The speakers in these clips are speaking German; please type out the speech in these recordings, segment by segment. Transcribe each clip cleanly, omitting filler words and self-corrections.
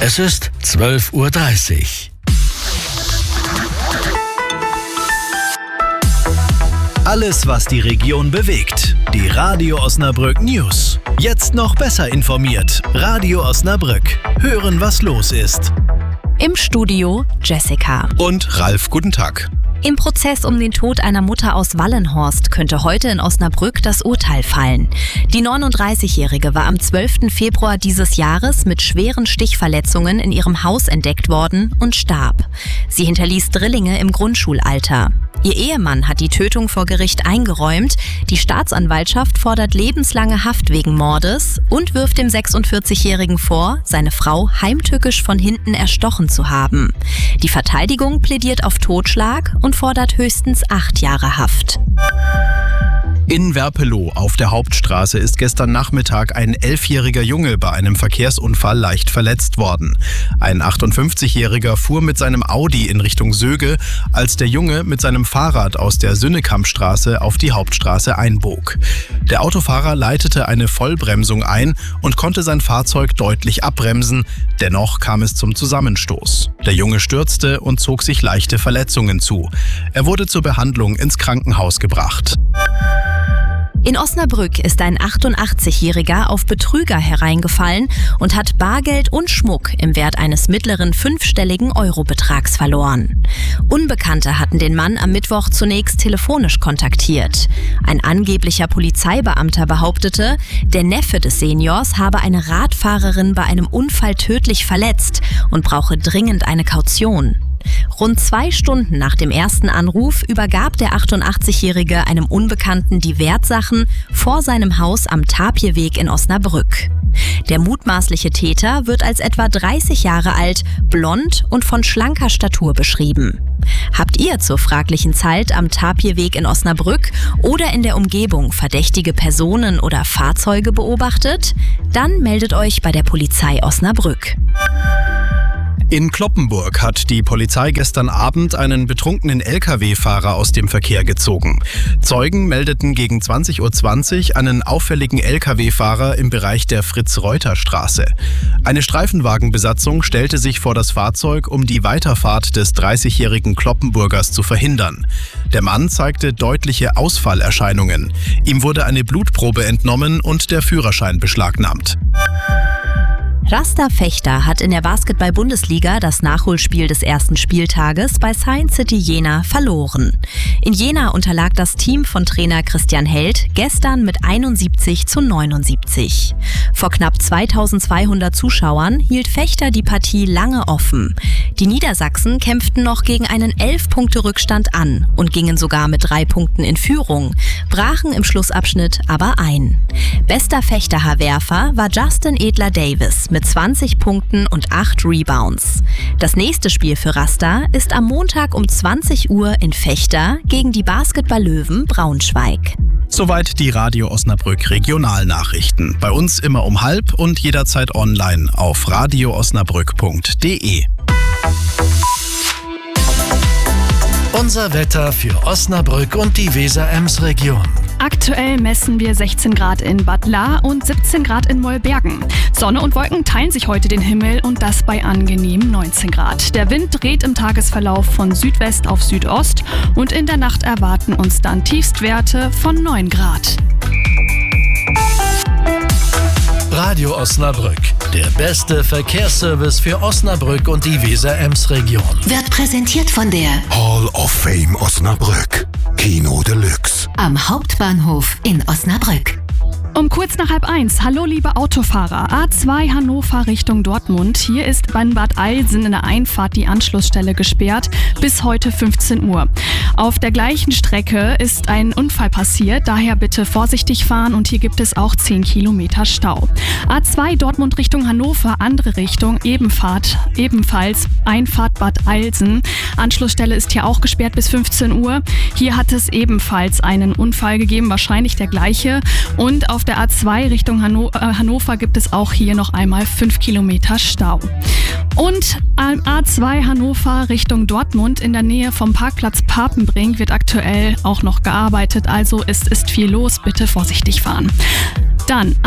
Es ist 12:30 Uhr. Alles, was die Region bewegt. Die Radio Osnabrück News. Jetzt noch besser informiert. Radio Osnabrück. Hören, was los ist. Im Studio Jessica. Und Ralf, guten Tag. Im Prozess um den Tod einer Mutter aus Wallenhorst könnte heute in Osnabrück das Urteil fallen. Die 39-Jährige war am 12. Februar dieses Jahres mit schweren Stichverletzungen in ihrem Haus entdeckt worden und starb. Sie hinterließ Drillinge im Grundschulalter. Ihr Ehemann hat die Tötung vor Gericht eingeräumt. Die Staatsanwaltschaft fordert lebenslange Haft wegen Mordes und wirft dem 46-Jährigen vor, seine Frau heimtückisch von hinten erstochen zu haben. Die Verteidigung plädiert auf Totschlag und fordert höchstens 8 Jahre Haft. In Werpelow auf der Hauptstraße ist gestern Nachmittag ein 11-jähriger Junge bei einem Verkehrsunfall leicht verletzt worden. Ein 58-jähriger fuhr mit seinem Audi in Richtung Söge, als der Junge mit seinem Fahrrad aus der Sünnekampstraße auf die Hauptstraße einbog. Der Autofahrer leitete eine Vollbremsung ein und konnte sein Fahrzeug deutlich abbremsen, dennoch kam es zum Zusammenstoß. Der Junge stürzte und zog sich leichte Verletzungen zu. Er wurde zur Behandlung ins Krankenhaus gebracht. In Osnabrück ist ein 88-Jähriger auf Betrüger hereingefallen und hat Bargeld und Schmuck im Wert eines mittleren 5-stelligen Eurobetrags verloren. Unbekannte hatten den Mann am Mittwoch zunächst telefonisch kontaktiert. Ein angeblicher Polizeibeamter behauptete, der Neffe des Seniors habe eine Radfahrerin bei einem Unfall tödlich verletzt und brauche dringend eine Kaution. Rund 2 Stunden nach dem ersten Anruf übergab der 88-Jährige einem Unbekannten die Wertsachen vor seinem Haus am Tapierweg in Osnabrück. Der mutmaßliche Täter wird als etwa 30 Jahre alt, blond und von schlanker Statur beschrieben. Habt ihr zur fraglichen Zeit am Tapierweg in Osnabrück oder in der Umgebung verdächtige Personen oder Fahrzeuge beobachtet? Dann meldet euch bei der Polizei Osnabrück. In Cloppenburg hat die Polizei gestern Abend einen betrunkenen Lkw-Fahrer aus dem Verkehr gezogen. Zeugen meldeten gegen 20:20 Uhr einen auffälligen Lkw-Fahrer im Bereich der Fritz-Reuter-Straße. Eine Streifenwagenbesatzung stellte sich vor das Fahrzeug, um die Weiterfahrt des 30-jährigen Cloppenburgers zu verhindern. Der Mann zeigte deutliche Ausfallerscheinungen. Ihm wurde eine Blutprobe entnommen und der Führerschein beschlagnahmt. Rasta Vechta hat in der Basketball-Bundesliga das Nachholspiel des ersten Spieltages bei Science City Jena verloren. In Jena unterlag das Team von Trainer Christian Held gestern mit 71:79. Vor knapp 2200 Zuschauern hielt Vechta die Partie lange offen. Die Niedersachsen kämpften noch gegen einen 11-Punkte-Rückstand an und gingen sogar mit 3 Punkten in Führung, brachen im Schlussabschnitt aber ein. Bester Vechtaer-Werfer war Justin Edler-Davis mit 20 Punkten und 8 Rebounds. Das nächste Spiel für Rasta ist am Montag um 20 Uhr in Vechta gegen die Basketball-Löwen Braunschweig. Soweit die Radio Osnabrück Regionalnachrichten. Bei uns immer um 12:30 und jederzeit online auf radioosnabrück.de. Unser Wetter für Osnabrück und die Weser-Ems-Region. Aktuell messen wir 16 Grad in Bad Lahr und 17 Grad in Mollbergen. Sonne und Wolken teilen sich heute den Himmel und das bei angenehmen 19 Grad. Der Wind dreht im Tagesverlauf von Südwest auf Südost und in der Nacht erwarten uns dann Tiefstwerte von 9 Grad. Radio Osnabrück, der beste Verkehrsservice für Osnabrück und die Weser-Ems-Region. Wird präsentiert von der Hall of Fame Osnabrück. Kino Deluxe. am Hauptbahnhof in Osnabrück. Um kurz nach 12:30. Hallo liebe Autofahrer. A2 Hannover Richtung Dortmund. Hier ist bei Bad Eilsen in der Einfahrt die Anschlussstelle gesperrt bis heute 15 Uhr. Auf der gleichen Strecke ist ein Unfall passiert, daher bitte vorsichtig fahren und hier gibt es auch 10 Kilometer Stau. A2 Dortmund Richtung Hannover, andere Richtung, ebenfalls Einfahrt Bad Eilsen. Anschlussstelle ist hier auch gesperrt bis 15 Uhr. Hier hat es ebenfalls einen Unfall gegeben, wahrscheinlich der gleiche. Und auf der A2 Richtung Hannover gibt es auch hier noch einmal 5 Kilometer Stau. Und A2 Hannover Richtung Dortmund in der Nähe vom Parkplatz Papenbrink wird aktuell auch noch gearbeitet, also es ist viel los, bitte vorsichtig fahren. Dann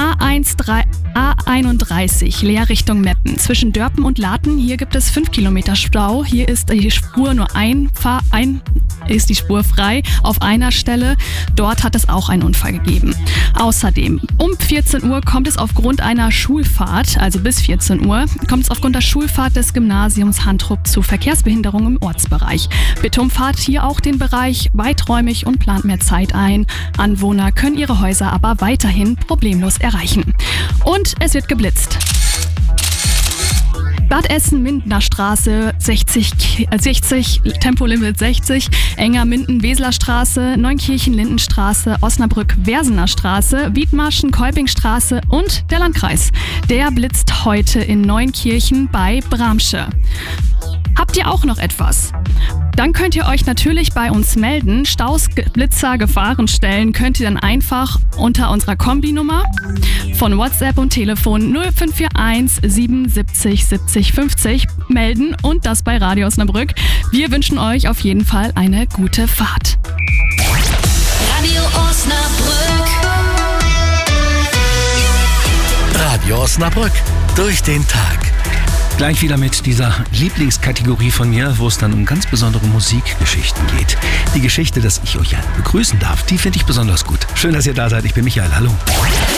A31 Leer Richtung Meppen. Zwischen Dörpen und Laten, hier gibt es 5 Kilometer Stau. Hier ist die Spur nur ist die Spur frei auf einer Stelle. Dort hat es auch einen Unfall gegeben. Außerdem, um 14 Uhr kommt es aufgrund einer Schulfahrt, also bis 14 Uhr, kommt es aufgrund der Schulfahrt des Gymnasiums Hantrup zu Verkehrsbehinderung im Ortsbereich. Bitte umfahrt hier auch den Bereich weiträumig und plant mehr Zeit ein. Anwohner können ihre Häuser aber weiterhin problemlos erreichen. Und es wird geblitzt. Bad Essen-Mindener Straße 60, Tempolimit 60, Enger-Minden-Weseler Straße, Neunkirchen-Lindenstraße, Osnabrück-Wersener Straße, Wiedmarschen-Kolpingstraße und der Landkreis. Der blitzt heute in Neunkirchen bei Bramsche. Habt ihr auch noch etwas? Dann könnt ihr euch natürlich bei uns melden. Staus, Blitzer, Gefahrenstellen könnt ihr dann einfach unter unserer Kombinummer von WhatsApp und Telefon 0541 77 70 50 melden und das bei Radio Osnabrück. Wir wünschen euch auf jeden Fall eine gute Fahrt. Radio Osnabrück. Radio Osnabrück. Durch den Tag. Gleich wieder mit dieser Lieblingskategorie von mir, wo es dann um ganz besondere Musikgeschichten geht. Die Geschichte, dass ich euch begrüßen darf, die finde ich besonders gut. Schön, dass ihr da seid. Ich bin Michael. Hallo.